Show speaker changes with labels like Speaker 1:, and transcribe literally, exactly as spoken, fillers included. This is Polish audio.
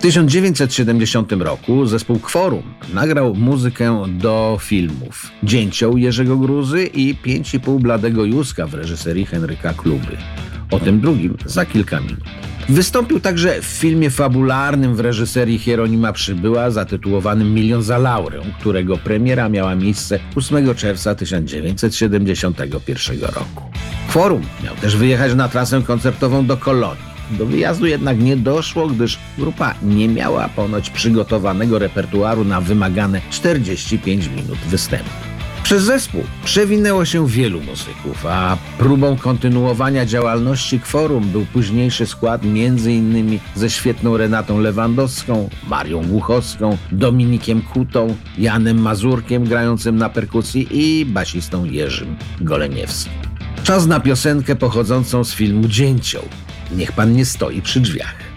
Speaker 1: tysiąc dziewięćset siedemdziesiątym roku zespół Quorum nagrał muzykę do filmów Dzięcioł Jerzego Gruzy i Pięć i pół Bladego Józka w reżyserii Henryka Kluby. O tym drugim za kilka minut. Wystąpił także w filmie fabularnym w reżyserii Hieronima Przybyła zatytułowanym Milion za laurę, którego premiera miała miejsce ósmego czerwca tysiąc dziewięćset siedemdziesiątego pierwszego roku. Quorum miał też wyjechać na trasę koncertową do Kolonii. Do wyjazdu jednak nie doszło, gdyż grupa nie miała ponoć przygotowanego repertuaru na wymagane czterdzieści pięć minut występu. Przez zespół przewinęło się wielu muzyków, a próbą kontynuowania działalności Quorum był późniejszy skład między innymi ze świetną Renatą Lewandowską, Marią Głuchowską, Dominikiem Kutą, Janem Mazurkiem grającym na perkusji i basistą Jerzym Goleniewskim. Czas na piosenkę pochodzącą z filmu Dzięcioł. Niech pan nie stoi przy drzwiach.